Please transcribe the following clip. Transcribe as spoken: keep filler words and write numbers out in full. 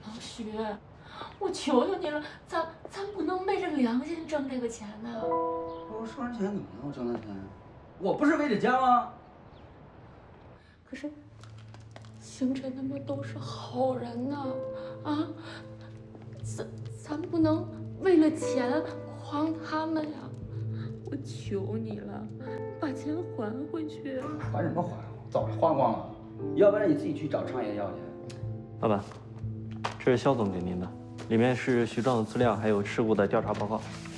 老许，我求求你了，咱咱不能昧着良心挣这个钱呐！ 我收人钱怎么能我挣的钱？我不是为了家吗？ 可是，星辰他们都是好人呐，啊，咱咱不能为了钱诓他们呀！我求你了，把钱还回去。 还什么还？早就花光了。要不然你自己去找昌爷要去。 老板，这是肖总给您的，里面是徐壮的资料，还有事故的调查报告。